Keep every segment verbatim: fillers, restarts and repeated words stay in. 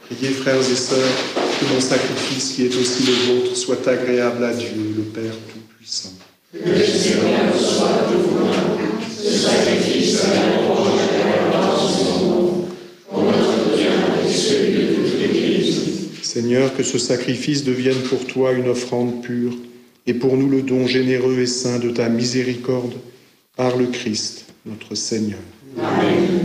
Priez, frères et sœurs, que mon sacrifice, qui est aussi le vôtre, soit agréable à Dieu, le Père Tout-Puissant. Que le Seigneur reçoive de vos mains ce sacrifice à la louange et à la gloire de son nom, pour notre bien et celui de toute l'Église. Seigneur, que ce sacrifice devienne pour toi une offrande pure, et pour nous le don généreux et saint de ta miséricorde, par le Christ, notre Seigneur. Amen.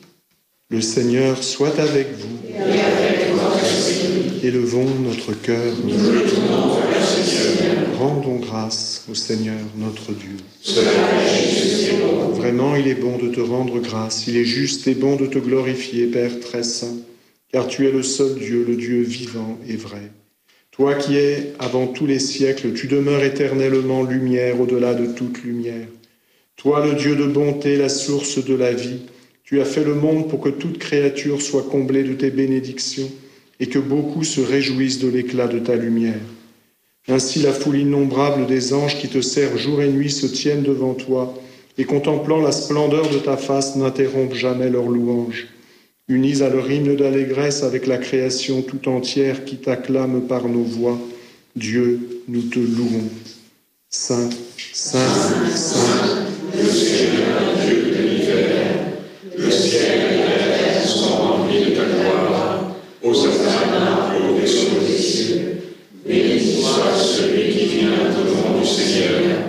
Le Seigneur soit avec vous. Et avec votre esprit. Élevons notre cœur. Nous le tournons vers le Seigneur. Rendons grâce au Seigneur notre Dieu. Cela est juste et bon. Vraiment, il est bon de te rendre grâce. Il est juste et bon de te glorifier, Père très saint, car tu es le seul Dieu, le Dieu vivant et vrai. Toi qui es avant tous les siècles, tu demeures éternellement lumière au-delà de toute lumière. Toi, le Dieu de bonté, la source de la vie, tu as fait le monde pour que toute créature soit comblée de tes bénédictions et que beaucoup se réjouissent de l'éclat de ta lumière. Ainsi, la foule innombrable des anges qui te servent jour et nuit se tiennent devant toi et, contemplant la splendeur de ta face, n'interrompent jamais leur louange. Unis à leur hymne d'allégresse avec la création tout entière qui t'acclame par nos voix, Dieu, nous te louons. Saint, Saint, Saint, le Seigneur, Dieu de l'univers, le ciel et la terre sont remplis de ta gloire. Hosanna au-dessus des cieux. Béni soit celui qui vient au nom du Seigneur.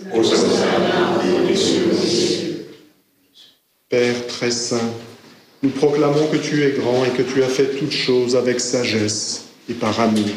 Hosanna au-dessus des cieux. Père très saint, nous proclamons que tu es grand et que tu as fait toutes choses avec sagesse et par amour.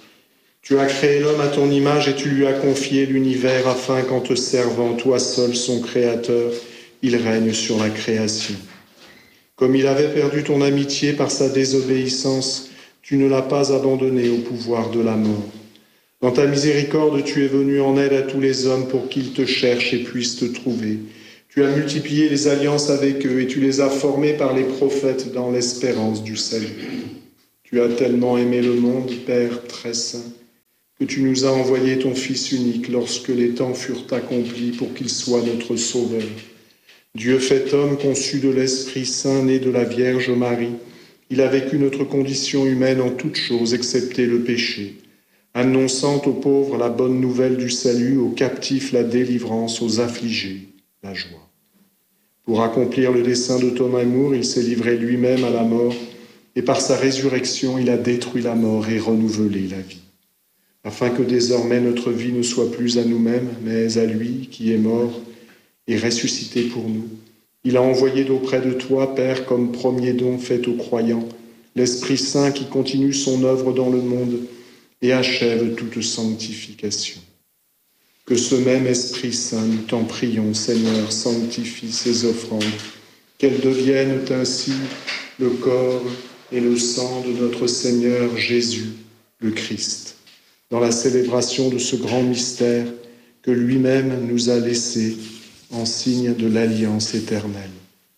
Tu as créé l'homme à ton image et tu lui as confié l'univers afin qu'en te servant, toi seul son créateur, il règne sur la création. Comme il avait perdu ton amitié par sa désobéissance, tu ne l'as pas abandonné au pouvoir de la mort. Dans ta miséricorde, tu es venu en aide à tous les hommes pour qu'ils te cherchent et puissent te trouver. Tu as multiplié les alliances avec eux et tu les as formés par les prophètes dans l'espérance du salut. Tu as tellement aimé le monde, Père très saint, que tu nous as envoyé ton Fils unique lorsque les temps furent accomplis pour qu'il soit notre Sauveur. Dieu fait homme, conçu de l'Esprit Saint, né de la Vierge Marie, il a vécu notre condition humaine en toutes choses, excepté le péché, annonçant aux pauvres la bonne nouvelle du salut, aux captifs la délivrance, aux affligés la joie. Pour accomplir le dessein de ton amour, il s'est livré lui-même à la mort, et par sa résurrection, il a détruit la mort et renouvelé la vie, afin que désormais notre vie ne soit plus à nous-mêmes, mais à lui qui est mort et ressuscité pour nous. Il a envoyé d'auprès de toi, Père, comme premier don fait aux croyants, l'Esprit Saint qui continue son œuvre dans le monde et achève toute sanctification. Que ce même Esprit Saint, nous t'en prions, Seigneur, sanctifie ces offrandes, qu'elles deviennent ainsi le corps et le sang de notre Seigneur Jésus, le Christ, dans la célébration de ce grand mystère que lui-même nous a laissé en signe de l'alliance éternelle.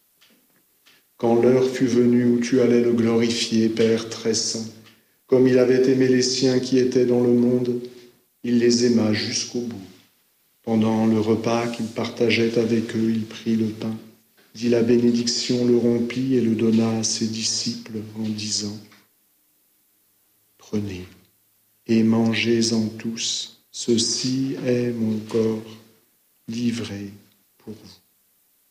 Quand l'heure fut venue où tu allais le glorifier, Père très saint, comme il avait aimé les siens qui étaient dans le monde, il les aima jusqu'au bout. Pendant le repas qu'il partageait avec eux, il prit le pain, dit la bénédiction, le rompit et le donna à ses disciples en disant « Prenez et mangez-en tous, ceci est mon corps livré pour vous. »